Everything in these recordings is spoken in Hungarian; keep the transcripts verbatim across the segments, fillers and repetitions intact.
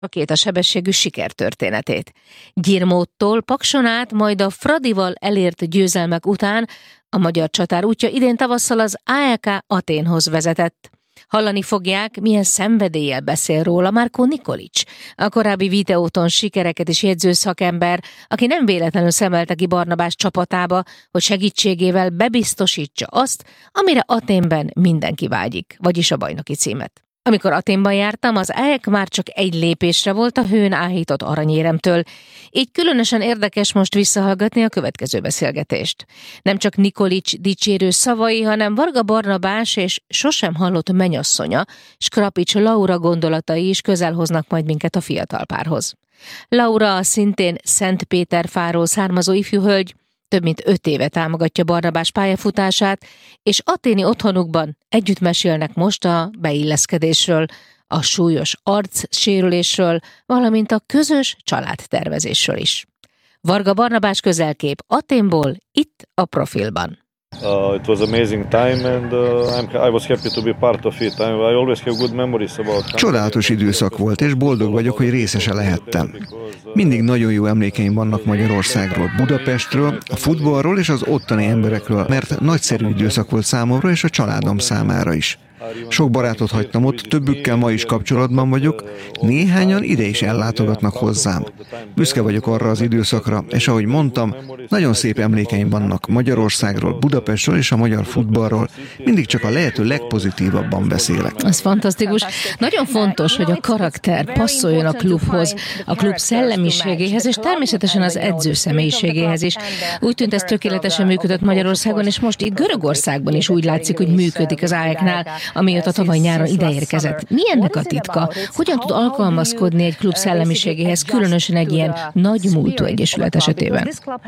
a két a sebességű sikertörténetét. Gyirmóttól Pakson át, majd a Fradival elért győzelmek után a magyar csatár útja idén tavasszal az á e ká Athénhoz vezetett. Hallani fogják, milyen szenvedéllyel beszél róla Marko Nikolić, a korábbi videóton sikereket is jegyző szakember, aki nem véletlenül szemelte ki Barnabás csapatába, hogy segítségével bebiztosítsa azt, amire Athénben mindenki vágyik, vagyis a bajnoki címet. Amikor Athénban jártam, az á e ká már csak egy lépésre volt a hőn áhított aranyéremtől. Így különösen érdekes most visszahallgatni a következő beszélgetést. Nem csak Nikolić dicsérő szavai, hanem Varga Barnabás és sosem hallott mennyasszonya, Skrapics Laura gondolatai is közel hoznak majd minket a fiatal párhoz. Laura a szintén Szentpéterfáról származó ifjú hölgy, több mint öt éve támogatja Barnabás pályafutását, és athéni otthonukban együtt mesélnek most a beilleszkedésről, a súlyos arcsérülésről, valamint a közös családtervezésről is. Varga Barnabás közelkép Athénból, itt a Profilban. Uh, it was amazing time and uh, I'm, I was happy to be part of it. I, I always have good memories about. Csodálatos időszak volt, és boldog vagyok, hogy részese lehettem. Mindig nagyon jó emlékeim vannak Magyarországról, Budapestről, a futballról és az ottani emberekről, mert nagyszerű időszak volt számomra és a családom számára is. Sok barátot hagytam ott, többükkel ma is kapcsolatban vagyok, néhányan ide is ellátogatnak hozzám. Büszke vagyok arra az időszakra, és ahogy mondtam, nagyon szép emlékeim vannak Magyarországról, Budapestről és a magyar futballról. Mindig csak a lehető legpozitívabban beszélek. Ez fantasztikus. Nagyon fontos, hogy a karakter passzoljon a klubhoz, a klub szellemiségéhez, és természetesen az edző személyiségéhez is. Úgy tűnt, ez tökéletesen működött Magyarországon, és most itt Görögországban is úgy látszik, hogy működik az á e ká-nál, amióta tavaly nyáron ideérkezett. Mi ennek a titka? Hogyan tud alkalmazkodni egy klub szellemiségéhez, különösen egy ilyen nagy múltú egyesület esetében?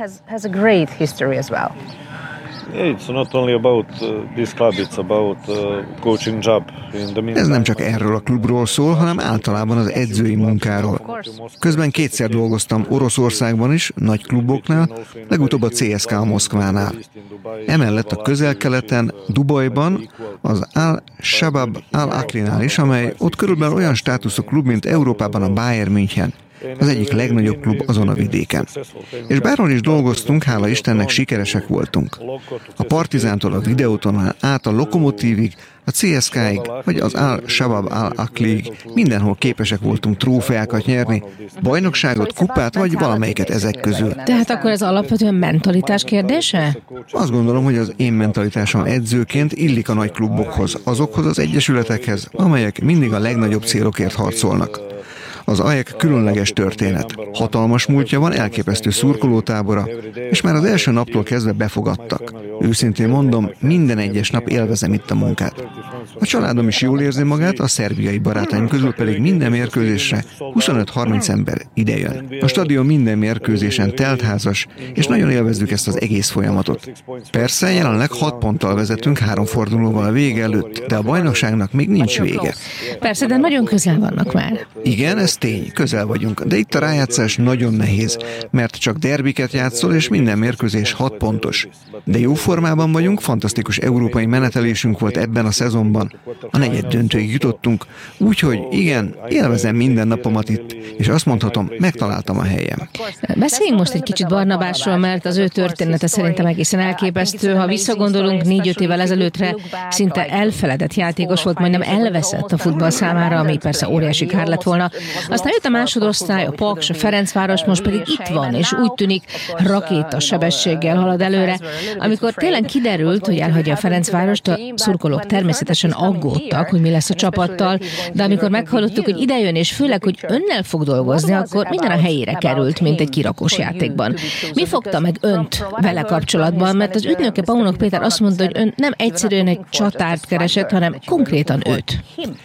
Ez nem csak erről a klubról szól, hanem általában az edzői munkáról. Közben kétszer dolgoztam Oroszországban is, nagy kluboknál, legutóbb a cé es ká a Moszkvánál. Emellett a Közel-Keleten, Dubajban, az Al-Shabab Al-Aklinál is, amely ott körülbelül olyan státuszú klub, mint Európában a Bayern München. Az egyik legnagyobb klub azon a vidéken. És bárhol is dolgoztunk, hála Istennek sikeresek voltunk. A Partizántól a Videóton át a Lokomotívig, a cé es ká-ig, vagy az Al-Shabab Al-Aklig, mindenhol képesek voltunk trófeákat nyerni, bajnokságot, kupát, vagy valamelyiket ezek közül. Tehát akkor ez alapvetően mentalitás kérdése? Azt gondolom, hogy az én mentalitásom edzőként illik a nagy klubokhoz, azokhoz az egyesületekhez, amelyek mindig a legnagyobb célokért harcolnak. Az á e ká különleges történet. Hatalmas múltja van, elképesztő szurkolótábora, és már az első naptól kezdve befogadtak. Őszintén mondom, minden egyes nap élvezem itt a munkát. A családom is jól érzi magát, a szerbiai barátaim közül pedig minden mérkőzésre huszonöt-harminc ember idejön. A stadion minden mérkőzésen teltházas, és nagyon élvezzük ezt az egész folyamatot. Persze, jelenleg hat ponttal vezetünk három fordulóval a vége előtt, de a bajnokságnak még nincs vége. Persze, de nagyon közel vannak már. Igen, ez tény, közel vagyunk, de itt a rájátszás nagyon nehéz, mert csak derbiket játszol, és minden mérkőzés hat pontos. De jó formában vagyunk, fantasztikus európai menetelésünk volt ebben a szezonban. A negyed döntőig jutottunk, úgyhogy igen, élvezem minden napomat itt, és azt mondhatom, megtaláltam a helyem. Beszéljünk most egy kicsit Barnabásról, mert az ő története szerintem egészen elképesztő. Ha visszagondolunk négy-öt évvel ezelőttre, szinte elfeledett játékos volt, majdnem elveszett a futball számára, ami persze óriási kár lett volna. Aztán jött a másodosztály, a Paks, a Ferencváros, most pedig itt van, és úgy tűnik, rakéta sebességgel halad előre. Amikor tényleg kiderült, hogy elhagyja a Ferencvárost, a szurkolók természetesen aggódtak, hogy mi lesz a csapattal, de amikor meghallottuk, hogy idejön, és főleg, hogy önnel fog dolgozni, akkor minden a helyére került, mint egy kirakós játékban. Mi fogta meg önt vele kapcsolatban? Mert az ügynöke Paunok Péter azt mondta, hogy ön nem egyszerűen egy csatárt keresett, hanem konkrétan őt.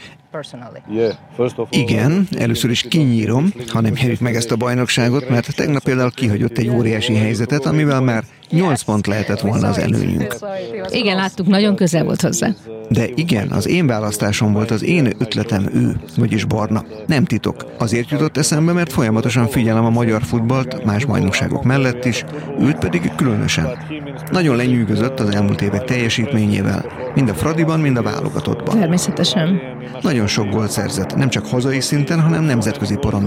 Igen, először is kinyírom, ha nem nyerjük meg ezt a bajnokságot, mert tegnap például kihagyott egy óriási helyzetet, amivel már nyolc pont lehetett volna az előnyünk. Igen, láttuk, nagyon közel volt hozzá. De igen, az én választásom volt, az én ötletem ő, vagyis Barna. Nem titok. Azért jutott eszembe, mert folyamatosan figyelem a magyar futballt, más bajnokságok mellett is, őt pedig különösen. Nagyon lenyűgözött az elmúlt évek teljesítményével, Mind a Fradiban, mind a válogatottban. Természetesen. Nagyon sok gólt szerzett, nem csak hazai szinten, hanem nemzetközi porondon